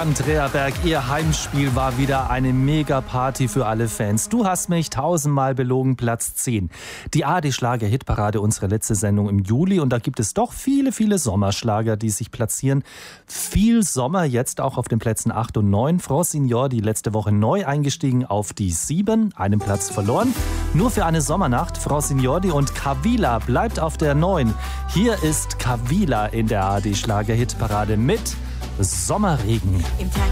Andrea Berg, ihr Heimspiel war wieder eine Mega-Party für alle Fans. Du hast mich tausendmal belogen, Platz 10. Die ARD-Schlager-Hitparade, unsere letzte Sendung im Juli. Und da gibt es doch viele, viele Sommerschlager, die sich platzieren. Viel Sommer jetzt auch auf den Plätzen 8 und 9. Frau Signor, die letzte Woche neu eingestiegen auf die 7, einen Platz verloren. Nur für eine Sommernacht. Frau Signori und Kavila bleibt auf der 9. Hier ist Kavila in der ARD-Schlager-Hitparade mit Sommerregen. Im Tag